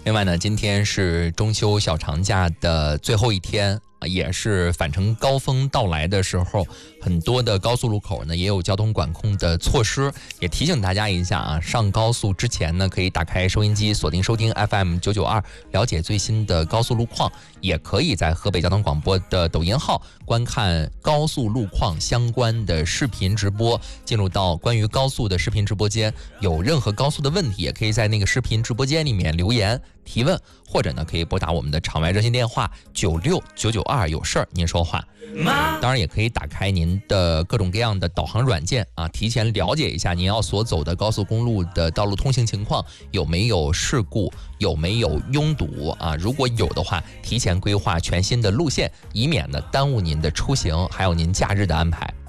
另外呢，今天是中秋小长假的最后一天，也是返程高峰到来的时候，很多的高速路口呢也有交通管控的措施，也提醒大家一下啊，上高速之前呢，可以打开收音机，锁定收听 FM992，了解最新的高速路况，也可以在河北交通广播的抖音号观看高速路况相关的视频直播。进入到关于高速的视频直播间，有任何高速的问题，也可以在那个视频直播间里面留言提问，或者呢可以拨打我们的场外热线电话96992，有事儿您说话。当然也可以打开您的各种各样的导航软件啊，提前了解一下您要所走的高速公路的道路通行情况，有没有事故，有没有拥堵啊？如果有的话，提前规划全新的路线，以免呢耽误您的出行，还有您假日的安排。